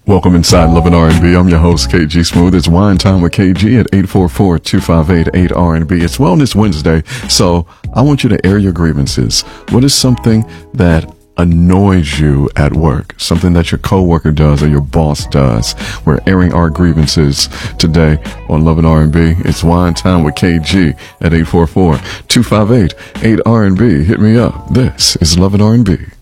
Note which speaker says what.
Speaker 1: Welcome inside Love and R&B. I'm your host, KG Smooth. It's Wine Time with KG at 844-258-8RB. It's Wellness Wednesday, so I want you to air your grievances. What is something that annoys you at work? Something that your coworker does or your boss does? We're airing our grievances today on Love and R&B. It's Wine Time with KG at 844-258-8RB. Hit me up. This is Love and R&B.